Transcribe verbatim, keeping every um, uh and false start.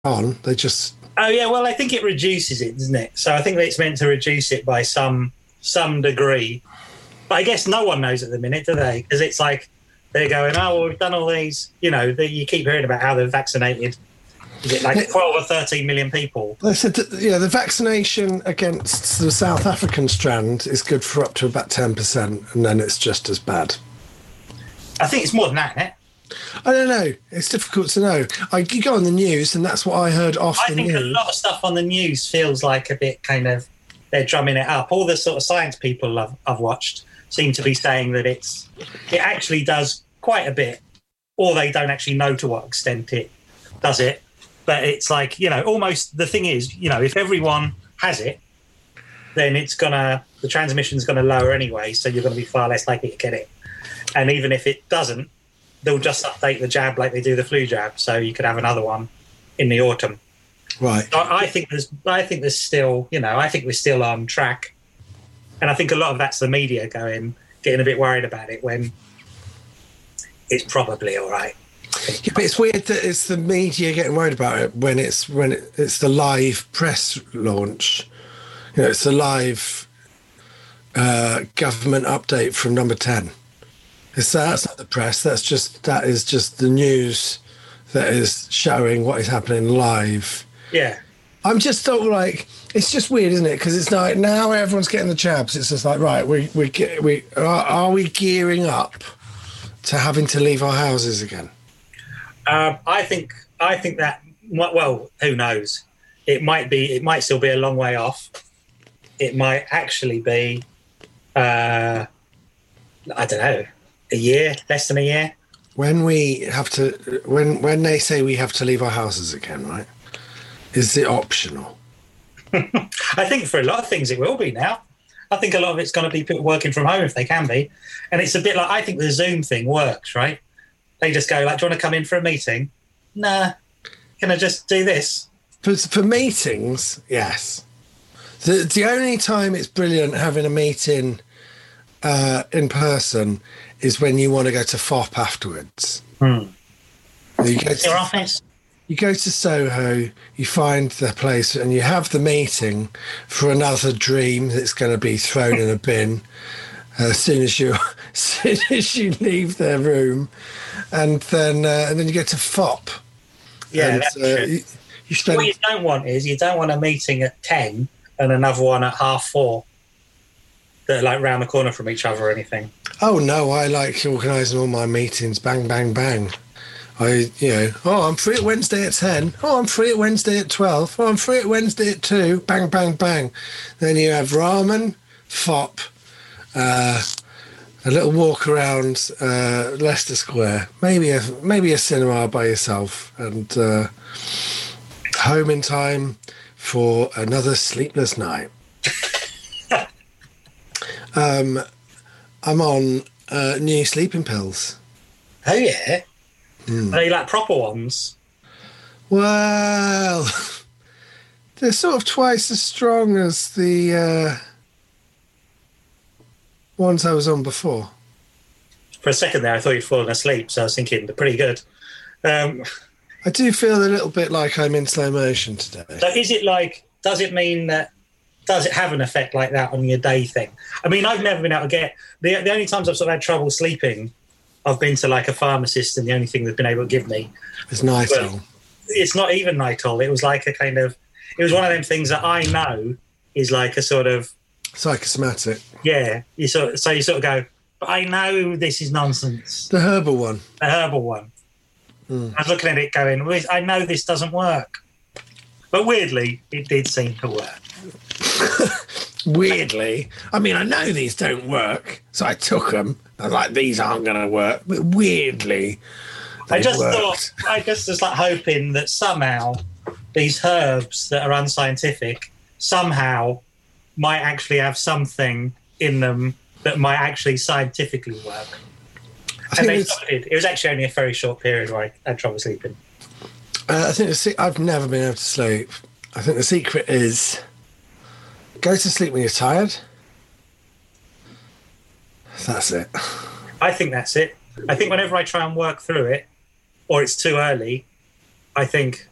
on. They just... Oh, yeah, well, I think it reduces it, doesn't it? So I think that it's meant to reduce it by some some degree. But I guess no one knows at the minute, do they? Because it's like they're going, oh, well, we've done all these, you know, the, you keep hearing about how they've vaccinated, is it like twelve or thirteen million people? They said that, yeah, the vaccination against the South African strand is good for up to about ten percent, and then it's just as bad. I think it's more than that, isn't it? I don't know. It's difficult to know. I, you go on the news, and that's what I heard off I the think news. a lot of stuff on the news feels like a bit kind of, they're drumming it up. All the sort of science people I've, I've watched seem to be saying that it's it actually does quite a bit, or they don't actually know to what extent it does it. But it's like, you know, almost the thing is, you know, if everyone has it, then it's gonna the transmission's gonna lower anyway, so you're gonna be far less likely to get it. And even if it doesn't, they'll just update the jab like they do the flu jab, so you could have another one in the autumn. Right. So I think there's, I think there's still, you know, I think we're still on track, and I think a lot of that's the media going, getting a bit worried about it when it's probably all right. Yeah, but it's weird that it's the media getting worried about it when it's when it, it's the live press launch. You know, it's the live uh, government update from Number ten. It's that's not the press. That's just that is just the news that is showing what is happening live. Yeah, I'm just sort of like, it's just weird, isn't it? Because it's like now everyone's getting the jabs. It's just like, right, we we get we are, are we gearing up to having to leave our houses again? um, I think I think that well, who knows? It might be. It might still be a long way off. It might actually be. Uh, I don't know. A year, less than a year. When we have to, when when they say we have to leave our houses again, right? Is it optional? I think for a lot of things it will be now. I think a lot of it's going to be people working from home if they can be, and it's a bit like I think the Zoom thing works, right? They just go like, "Do you want to come in for a meeting?" Nah. Can I just do this? For for meetings, yes. The the only time it's brilliant having a meeting uh, in person is when you want to go to F O P afterwards. Hmm. You go to, Your office? You go to Soho, you find the place, and you have the meeting for another dream that's going to be thrown in a bin uh, as soon as you as soon as you leave their room, and then uh, and then you go to F O P. Yeah, and, that's uh, true. you, you spend. What you don't want is you don't want a meeting at ten and another one at half four that are like round the corner from each other or anything. Oh no, I like organising all my meetings. Bang, bang, bang. I, you know, oh, I'm free at Wednesday at ten. Oh, I'm free at Wednesday at twelve. Oh, I'm free at Wednesday at two. Bang, bang, bang. Then you have ramen, F O P, uh, a little walk around uh, Leicester Square, maybe a maybe a cinema by yourself, and uh, home in time for another sleepless night. um, I'm on uh, new sleeping pills. Oh yeah. Mm. Are they like proper ones? Well, they're sort of twice as strong as the uh, ones I was on before. For a second there, I thought you'd fallen asleep, so I was thinking they're pretty good. Um, I do feel a little bit like I'm in slow motion today. so is it like, does it mean that, does it have an effect like that on your day thing? I mean, I've never been able to get, the, the only times I've sort of had trouble sleeping, I've been to like a pharmacist, and the only thing they've been able to give me It's Nytol. Well, it's not even Nytol. It was like a kind of, it was one of them things that I know is like a sort of, Psychosomatic. yeah, you sort of, so you sort of go, but I know this is nonsense. The herbal one. The herbal one. Mm. I was looking at it going, well, I know this doesn't work. But weirdly, it did seem to work. Weirdly. I mean, I know these don't work, so I took them. I was like, these aren't going to work. But weirdly, I just worked. thought, I just was like hoping that somehow these herbs that are unscientific somehow might actually have something in them that might actually scientifically work. I And think they it's, started, it was actually only a very short period where I had trouble sleeping. uh, I think the se- I've never been able to sleep. I think the secret is go to sleep when you're tired. That's it. I think that's it. I think whenever I try and work through it, or it's too early, I think,